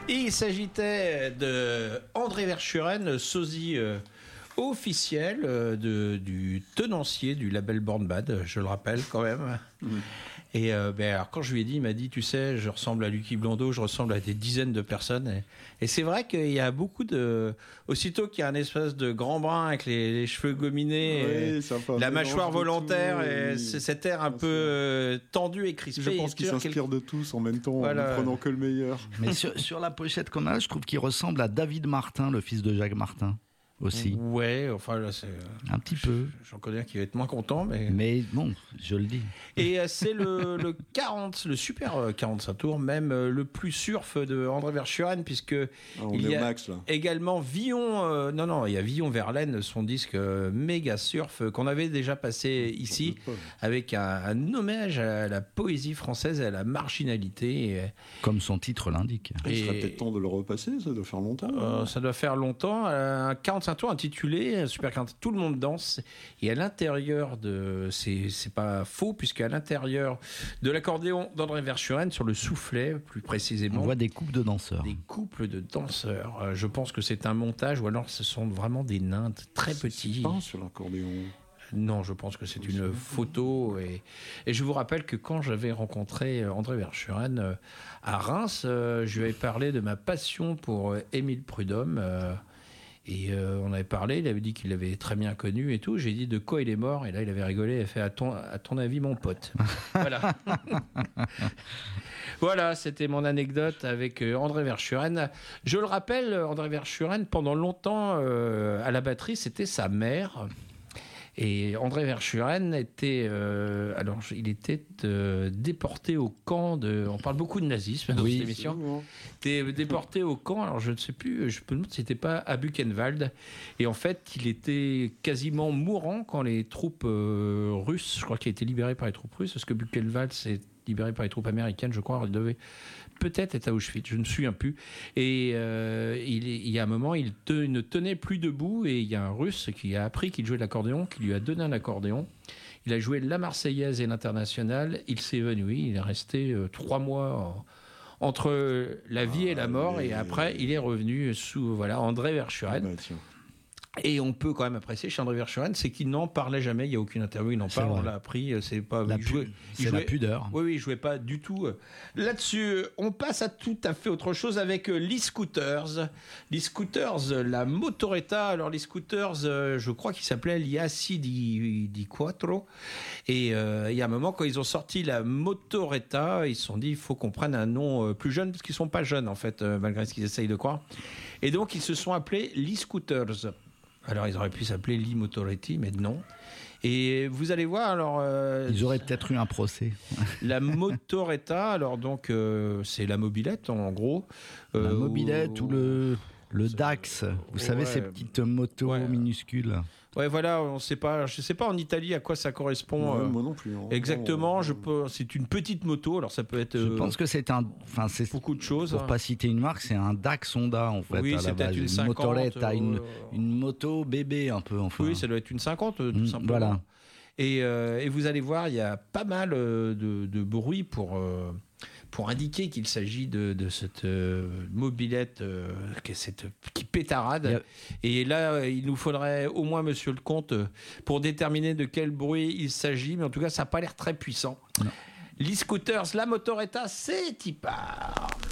Il s'agitait de André Verschuren, sosie officiel du tenancier du label Born Bad, je le rappelle quand même. Et alors quand je lui ai dit, il m'a dit, tu sais, je ressemble à Lucky Blondeau, je ressemble à des dizaines de personnes. Et c'est vrai qu'il y a beaucoup de... Aussitôt qu'il y a un espèce de grand brun avec les cheveux gominés, la mâchoire volontaire, et cet air un peu tendu et crispé. Je pense qu'il s'inspire de tous en même temps, en ne prenant que le meilleur. Mais sur la pochette qu'on a, je trouve qu'il ressemble à David Martin, le fils de Jacques Martin. Aussi. Ouais, enfin là c'est... Un petit peu. J'en connais un qui va être moins content, mais... Mais bon, je le dis. Et c'est le super 45 tours, même le plus surf de André Verschuren, puisque il y a max, également Villon... il y a Villon Verlaine, son disque méga surf, qu'on avait déjà passé ici, avec un hommage à la poésie française et à la marginalité. Comme son titre l'indique. Il serait peut-être temps de le repasser, ça doit faire longtemps. Ça doit faire longtemps. Un 45 tours intitulé Super 40, tout le monde danse, et à l'intérieur de... C'est pas faux, puisqu'à l'intérieur de l'accordéon d'André Verschuren, sur le soufflet plus précisément, on voit des couples de danseurs. Des couples de danseurs. Je pense que c'est un montage, ou alors ce sont vraiment des nains très petits. Pas sur l'accordéon. Non, je pense que c'est une photo. Et je vous rappelle que quand j'avais rencontré André Verschuren à Reims, je lui avais parlé de ma passion pour Émile Prudhomme. Et on avait parlé, il avait dit qu'il l'avait très bien connu et tout. J'ai dit de quoi il est mort, et là il avait rigolé, il a fait à ton avis mon pote. Voilà. Voilà, c'était mon anecdote avec André Verschuren. Je le rappelle, André Verschuren, pendant longtemps à la batterie, c'était sa mère. Et André Verschuren était, il était déporté au camp de... On parle beaucoup de nazisme dans cette émission. Il était déporté au camp, alors je ne sais plus, je peux me demander si c'était pas à Buchenwald. Et en fait, il était quasiment mourant quand les troupes russes, je crois qu'il a été libéré par les troupes russes, parce que Buchenwald s'est libéré par les troupes américaines, je crois. Il devait peut-être être à Auschwitz, je ne me souviens plus. Et il y a un moment, il ne tenait plus debout, et il y a un Russe qui a appris qu'il jouait de l'accordéon, qui lui a donné un accordéon. Il a joué la Marseillaise et l'Internationale. Il s'est évanoui. Il est resté 3 mois entre la vie et la mort. Et après, il est revenu sous André Verschuren. Et on peut quand même apprécier chez André Verschuren, c'est qu'il n'en parlait jamais. Il n'y a aucune interview, il n'en parle. On l'a appris. C'est pas la pudeur. Oui, il jouait pas du tout là-dessus. On passe à tout à fait autre chose avec les scooters. Les scooters, la Motoretta. Alors les scooters, je crois qu'ils s'appelaient l'Iasi di Quattro. Et il y a un moment, quand ils ont sorti la Motoretta, ils se sont dit, il faut qu'on prenne un nom plus jeune, parce qu'ils sont pas jeunes en fait, malgré ce qu'ils essayent de croire. Et donc ils se sont appelés les scooters. Alors, ils auraient pu s'appeler Lee Motoretti, mais non. Et vous allez voir, alors... ils auraient peut-être eu un procès. La Motoretta, alors donc, c'est la mobilette, en gros. La mobilette ou le Dax. Vous savez, ces petites motos minuscules. Ouais, voilà, je sais pas en Italie à quoi ça correspond. Moi non plus. Exactement, c'est une petite moto, alors ça peut être... Je pense que c'est beaucoup de choses. Pour pas citer une marque, c'est un Dax Honda en fait. Oui, c'est peut-être une 50. Motorette, une moto bébé un peu. Enfin. Oui, ça doit être une 50 tout simplement. Voilà. Et vous allez voir, il y a pas mal de bruit pour indiquer qu'il s'agit de cette mobilette qui pétarade. Et là, il nous faudrait au moins, monsieur le comte, pour déterminer de quel bruit il s'agit. Mais en tout cas, ça n'a pas l'air très puissant. Non. Les scooters, la Motoretta, c'est y part.